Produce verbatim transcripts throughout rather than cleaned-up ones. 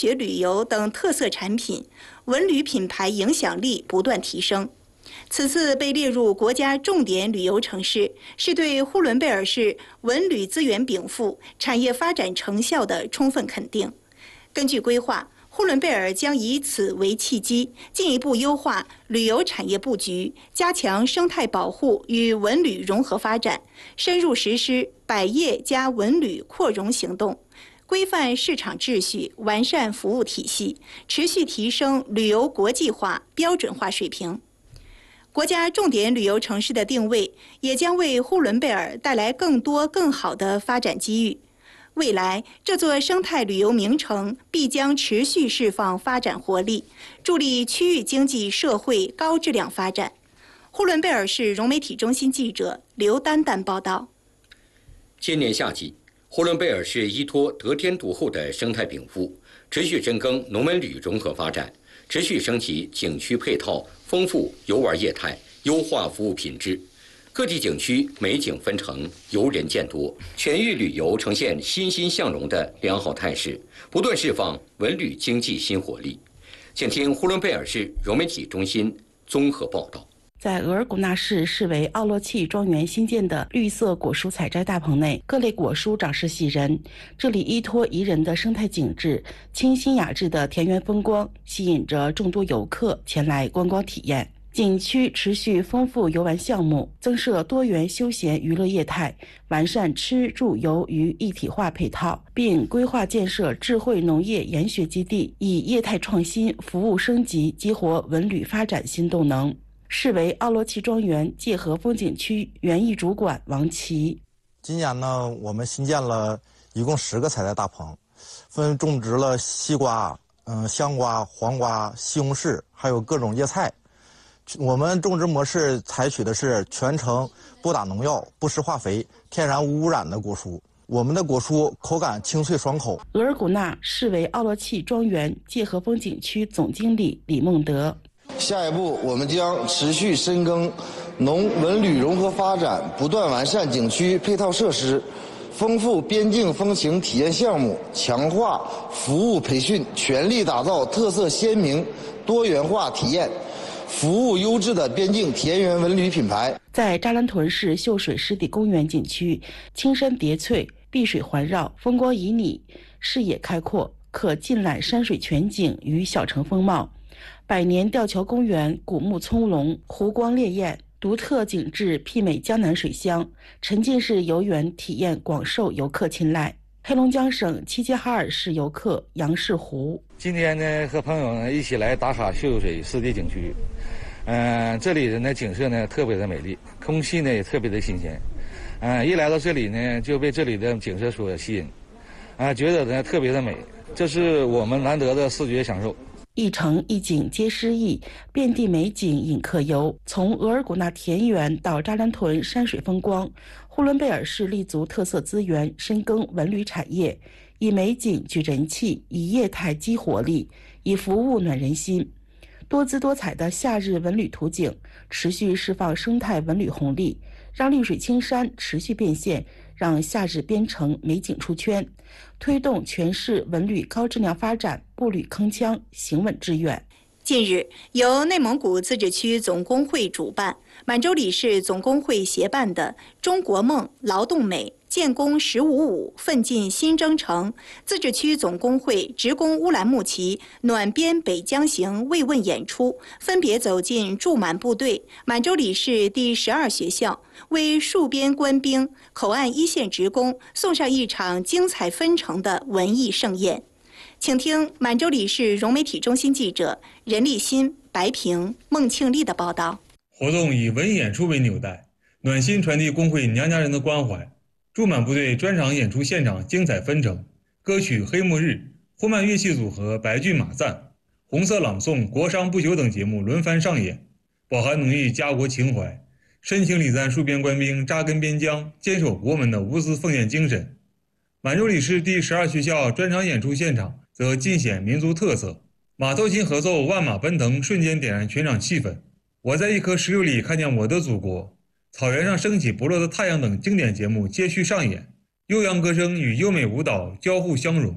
学旅游等特色产品，文旅品牌影响力不断提升。此次被列入国家重点旅游城市，是对呼伦贝尔市文旅资源禀赋、产业发展成效的充分肯定。根据规划，呼伦贝尔将以此为契机，进一步优化旅游产业布局，加强生态保护与文旅融合发展，深入实施百业加文旅扩容行动，规范市场秩序，完善服务体系，持续提升旅游国际化、标准化水平。国家重点旅游城市的定位，也将为呼伦贝尔带来更多更好的发展机遇。未来，这座生态旅游名城必将持续释放发展活力，助力区域经济社会高质量发展。呼伦贝尔市融媒体中心记者刘丹丹报道。 今年夏季，呼伦贝尔市依托得天独厚的生态禀赋，持续深耕农文旅融合发展，持续升级景区配套，丰富游玩业态，优化服务品质。各地景区美景纷呈，游人渐多，全域旅游呈现欣欣向荣的良好态势，不断释放文旅经济新活力。请听呼伦贝尔市融媒体中心综合报道。 在额尔古纳市市委奥洛契庄园新建的绿色果蔬采摘大棚内，各类果蔬长势喜人。这里依托宜人的生态景致、清新雅致的田园风光，吸引着众多游客前来观光体验。景区持续丰富游玩项目，增设多元休闲娱乐业态，完善吃住游于一体化配套，并规划建设智慧农业研学基地，以业态创新、服务升级激活文旅发展新动能。市委奥洛契庄园界河风景区园艺主管王琦： 今年呢，我们新建了一共十个采摘大棚，分种植了西瓜、嗯、香瓜、黄瓜、西红柿，还有各种叶菜。我们种植模式采取的是全程不打农药、不施化肥、天然无污染的果蔬。我们的果蔬口感清脆爽口。 额尔古纳市委奥洛契庄园界河风景区总经理李孟德： 下一步，我们将持续深耕农文旅融合发展，不断完善景区配套设施，丰富边境风情体验项目，强化服务培训，全力打造特色鲜明、多元化体验。服务优质的边境田园文旅品牌。 在扎兰屯市秀水湿地公园景区，青山叠翠，碧水环绕，风光旖旎，视野开阔，可尽览山水全景与小城风貌。百年吊桥公园古木葱茏，湖光潋滟，独特景致媲美江南水乡，沉浸式游园体验广受游客青睐。黑龙江省齐齐哈尔市游客杨世湖： 今天呢，和朋友呢一起来打卡秀水湿地景区。嗯、呃，这里的呢景色呢特别的美丽，空气呢也特别的新鲜。嗯、呃，一来到这里呢，就被这里的景色所吸引，啊、呃，觉得呢特别的美，这是我们难得的视觉享受。 一城一景皆诗意，遍地美景引客游。从额尔古纳田园到扎兰屯山水风光，呼伦贝尔市立足特色资源，深耕文旅产业，以美景聚人气，以业态激活力，以服务暖人心。多姿多彩的夏日文旅图景持续释放生态文旅红利，让绿水青山持续变现，让夏日边城美景出圈，推动全市文旅高质量发展步履铿锵，行稳致远。 近日，由内蒙古自治区总工会主办、满洲里市总工会协办的“中国梦、劳动美、建工十五五奋进新征程”自治区总工会职工乌兰牧骑暖边北疆行慰问演出，分别走进驻满部队、满洲里市第十二学校，为戍边官兵、口岸一线职工送上一场精彩纷呈的文艺盛宴。请听满洲里市融媒体中心记者任立新、白平、孟庆丽的报道。 活动以文艺演出为纽带，暖心传递工会娘家人的关怀。驻满部队专场演出现场精彩纷呈，歌曲《黑幕日》、呼曼乐器组合白骏马赞、红色朗诵、国殇不朽等节目轮番上演，饱含浓郁家国情怀，深情礼赞戍边官兵扎根边疆、坚守国门的无私奉献精神。满洲里市第十二学校专场演出现场则尽显民族特色，马头琴合奏，万马奔腾，瞬间点燃全场气氛。我在一颗石榴里看见我的祖国，草原上升起不落的太阳等经典节目接续上演，悠扬歌声与优美舞蹈交互相融，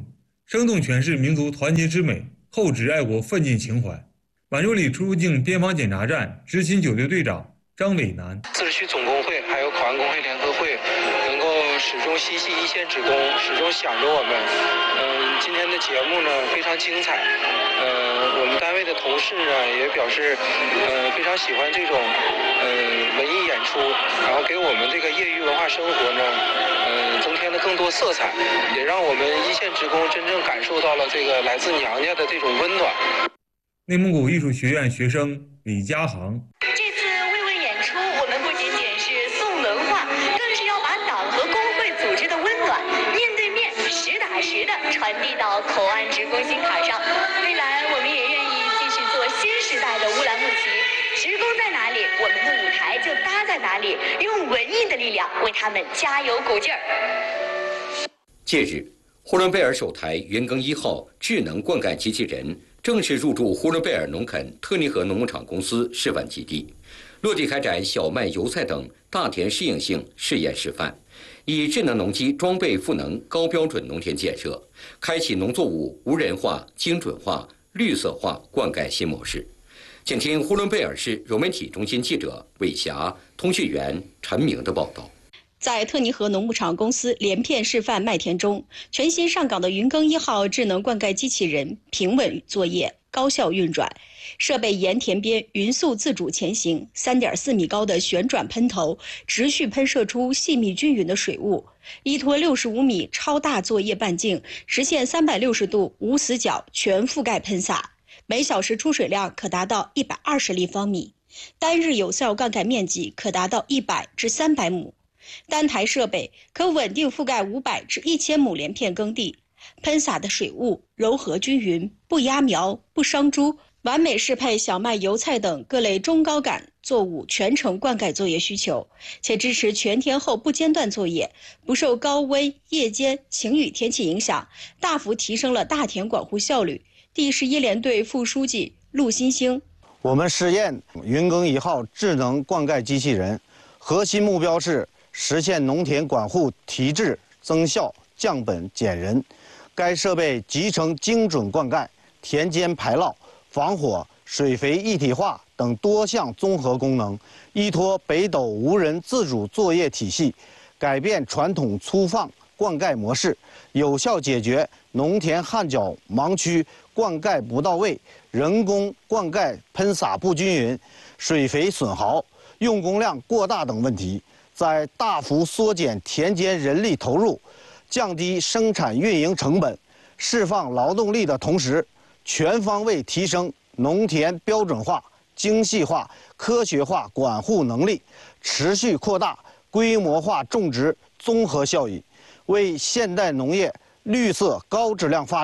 生动诠释民族团结之美，厚植爱国奋进情怀。满洲里出入境边防检查站执勤九队队长张伟南， 自治区总工会还有考安工会联合会能够始终心系一线职工，始终想着我们。嗯，今天的节目呢非常精彩。呃，我们单位的同事呢也表示，呃非常喜欢这种呃文艺演出，然后给我们这个业余文化生活呢，呃增添了更多色彩，也让我们一线职工真正感受到了这个来自娘家的这种温暖。 内蒙古艺术学院学生李家航。 这次慰问演出，我们不仅仅是颂文化，更是要把党和工会组织的温暖，面对面、实打实的传递到口岸职工心坎上。未来，我们也愿意继续做新时代的乌兰牧骑。职工在哪里，我们的舞台就搭在哪里，用文艺的力量为他们加油鼓劲儿。 近日，呼伦贝尔首台云耕一号智能灌溉机器人正式入驻呼伦贝尔农垦特尼河农牧场公司示范基地，落地开展小麦、油菜等大田适应性试验示范，以智能农机装备赋能高标准农田建设，开启农作物无人化、精准化、绿色化灌溉新模式。请听呼伦贝尔市融媒体中心记者韦霞、通讯员陈明的报道。 在特尼河农牧场公司连片示范麦田中，全新上岗的云耕一号智能灌溉机器人平稳作业，高效运转。设备沿田边匀速自主前行， 三点四米高的旋转喷头持续喷射出细密均匀的水雾，依托六十五米超大作业半径，实现三百六十度无死角全覆盖喷洒，每小时出水量可达到一百二十立方米，单日有效灌溉面积可达到一百至三百亩。单台设备可稳定覆盖五百至一千亩连片耕地，喷洒的水雾柔和均匀，不压苗、不伤株，完美适配小麦、油菜等各类中高杆作物全程灌溉作业需求，且支持全天候不间断作业，不受高温、夜间、晴雨天气影响，大幅提升了大田管护效率。第十一联队副书记陆新兴， 我们试验云耕一号智能灌溉机器人，核心目标是实现农田管护提质、增效、降本减人。该设备集成精准灌溉、田间排涝、防火、水肥一体化等多项综合功能，依托北斗无人自主作业体系，改变传统粗放灌溉模式，有效解决农田旱脚盲区灌溉不到位、人工灌溉喷洒不均匀、水肥损耗、用工量过大等问题。在大幅缩减田间人力投入、降低生产运营成本、释放劳动力的同时，全方位提升农田标准化、精细化、科学化管护能力，持续扩大规模化种植综合效益，为现代农业绿色高质量发展